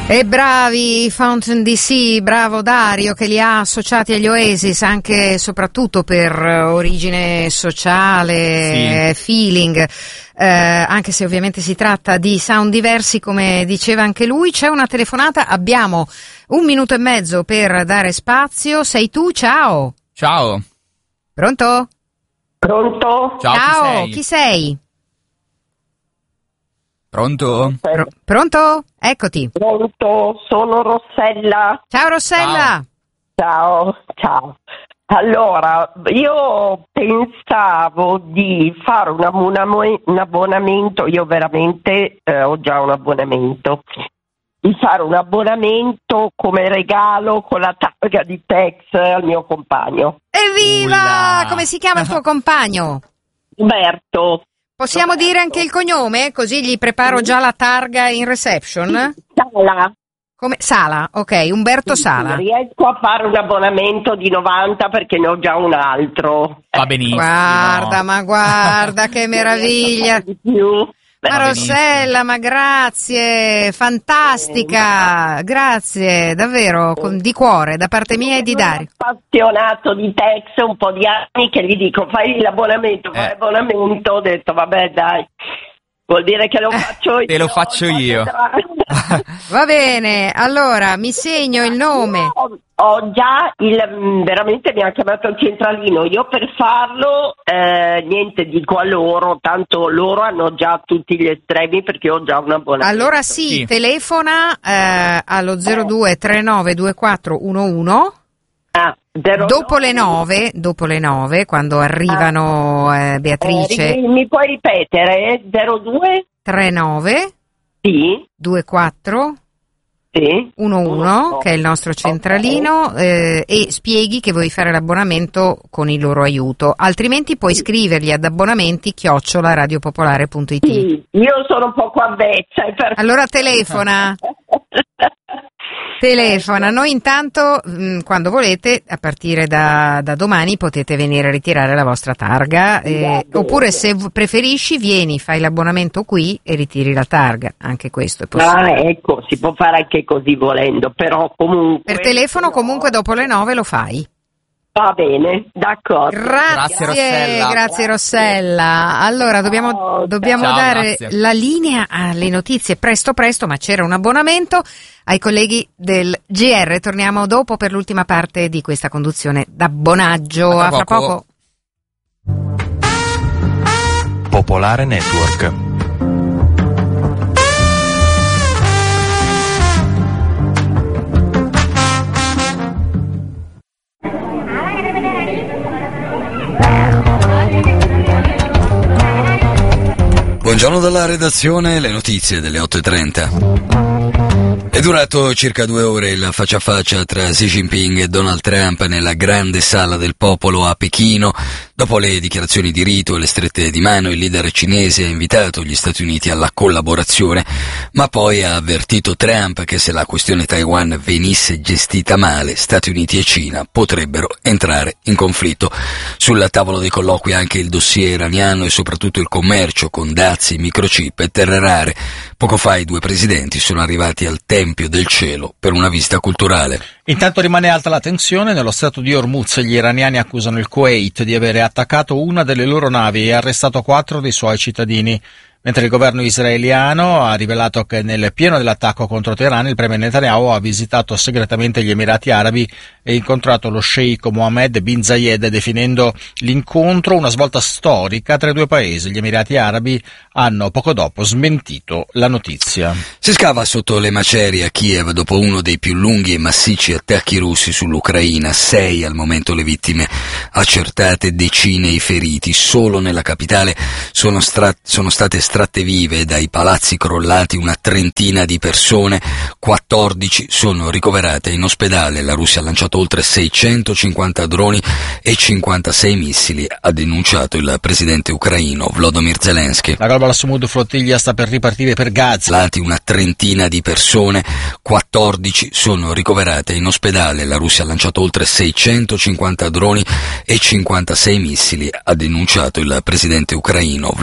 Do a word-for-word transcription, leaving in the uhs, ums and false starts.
E bravi Fountain D C, bravo Dario che li ha associati agli Oasis anche e soprattutto per origine sociale, sì. feeling, eh, anche se ovviamente si tratta di sound diversi come diceva anche lui. C'è una telefonata, abbiamo un minuto e mezzo per dare spazio. Sei tu, ciao. Ciao. Pronto? Pronto? Ciao, ciao, chi sei? Chi sei? Pronto? Pro- pronto? Eccoti. Pronto, sono Rossella. Ciao Rossella. Ciao, ciao. Allora, io pensavo di fare un, abbonam- un abbonamento, io veramente eh, ho già un abbonamento, di fare un abbonamento come regalo con la targa di Tex al mio compagno. Evviva! Ulla. Come si chiama il tuo compagno? Umberto. Possiamo Roberto. dire anche il cognome? Così gli preparo già la targa in reception? Sala. Come? Sala, ok, Umberto Sala. Riesco a fare un abbonamento di novanta perché ne ho già un altro. Va benissimo. Guarda, ma guarda che meraviglia. Di più. Ma Rossella, ma grazie, fantastica, grazie, davvero, con, di cuore, da parte mia e di Dario. Sono appassionato di Tex un po' di anni che gli dico fai l'abbonamento, fai Eh. l'abbonamento, ho detto vabbè dai, vuol dire che lo faccio io. Te lo faccio io. Va bene, allora mi segno il nome. Ho, ho già il, veramente mi ha chiamato il centralino, io per farlo eh, niente dico a loro, tanto loro hanno già tutti gli estremi perché ho già un abbonamento. Allora sì, Sì. telefona eh, allo zero due tre nove due quattro uno uno. Ah, zero Dopo nove. le nove, dopo le nove, quando arrivano eh, Beatrice, Eh, mi puoi ripetere? zero due? tre nove Sì, due quattro sì. uno uno, che è il nostro centralino, eh, e spieghi che vuoi fare l'abbonamento con il loro aiuto, altrimenti puoi scrivergli ad abbonamenti chiocciola radiopopolare punto it. Sì, io sono un poco avvezza. e Per... Allora telefona. Telefona, noi intanto mh, quando volete a partire da, da domani potete venire a ritirare la vostra targa, eh, oppure se v- preferisci vieni, fai l'abbonamento qui e ritiri la targa, anche questo è possibile. Ah, ecco, si può fare anche così volendo, però comunque... Per telefono comunque dopo le nove lo fai. Va bene, d'accordo. Grazie, Grazie, Rossella. grazie Rossella. Allora dobbiamo, Ciao, dobbiamo ciao. dare Grazie. la linea alle notizie presto presto, ma c'era un abbonamento ai colleghi del G R. Torniamo dopo per l'ultima parte di questa conduzione d'abbonaggio. A A tra fra poco. poco. Popolare Network. Buongiorno dalla redazione, le notizie delle otto e trenta. È durato circa due ore il faccia a faccia tra Xi Jinping e Donald Trump nella grande sala del popolo a Pechino. Dopo le dichiarazioni di rito e le strette di mano, il leader cinese ha invitato gli Stati Uniti alla collaborazione, ma poi ha avvertito Trump che se la questione Taiwan venisse gestita male, Stati Uniti e Cina potrebbero entrare in conflitto. Sul tavolo dei colloqui anche il dossier iraniano e soprattutto il commercio con dazi, microchip e terre rare. Poco fa i due presidenti sono arrivati al Tempio del Cielo per una visita culturale. Intanto rimane alta la tensione nello strato di Hormuz. Gli iraniani accusano il Kuwait di avere attaccato una delle loro navi e arrestato quattro dei suoi cittadini. Mentre il governo israeliano ha rivelato che nel pieno dell'attacco contro Teheran il premier Netanyahu ha visitato segretamente gli Emirati Arabi e incontrato lo sceicco Mohammed bin Zayed, definendo l'incontro una svolta storica tra i due paesi. Gli Emirati Arabi hanno poco dopo smentito la notizia. Si scava sotto le macerie a Kiev dopo uno dei più lunghi e massicci attacchi russi sull'Ucraina. Sei al momento le vittime accertate, decine i feriti. Solo nella capitale sono, stra- sono state estratte vive dai palazzi crollati una trentina di persone, quattordici sono ricoverate in ospedale. La Russia ha lanciato oltre seicentocinquanta droni e cinquantasei missili, ha denunciato il presidente ucraino Volodymyr Zelensky. La Global Smooth flottiglia sta per ripartire per Gaza. Lati una trentina di persone, quattordici sono ricoverate in ospedale. La Russia ha lanciato oltre seicentocinquanta droni e cinquantasei missili, ha denunciato il presidente ucraino